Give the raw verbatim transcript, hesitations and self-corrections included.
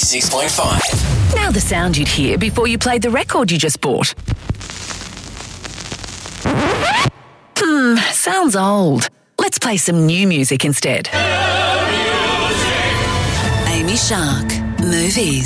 ninety-six point five. Now the sound you'd hear before you played the record you just bought. Hmm, sounds old. Let's play some new music instead. Amy Shark, Movies.